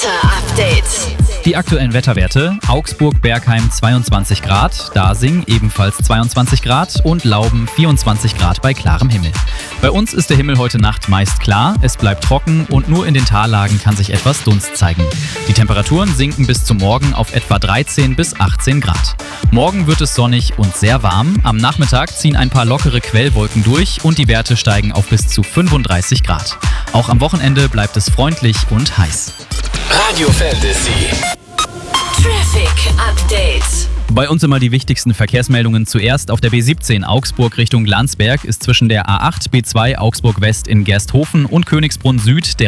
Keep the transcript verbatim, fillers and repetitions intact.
Wetter-Update. Die aktuellen Wetterwerte: Augsburg-Bergheim zweiundzwanzig Grad, Dasing ebenfalls zweiundzwanzig Grad und Lauben vierundzwanzig Grad bei klarem Himmel. Bei uns ist der Himmel heute Nacht meist klar, es bleibt trocken und nur in den Tallagen kann sich etwas Dunst zeigen. Die Temperaturen sinken bis zum Morgen auf etwa dreizehn bis achtzehn Grad. Morgen wird es sonnig und sehr warm. Am Nachmittag ziehen ein paar lockere Quellwolken durch und die Werte steigen auf bis zu fünfunddreißig Grad. Auch am Wochenende bleibt es freundlich und heiß. Radio Fantasy. Traffic Update. Bei uns immer die wichtigsten Verkehrsmeldungen zuerst. Auf der B siebzehn Augsburg Richtung Landsberg ist zwischen der A acht, B zwei Augsburg West in Gersthofen und Königsbrunn Süd der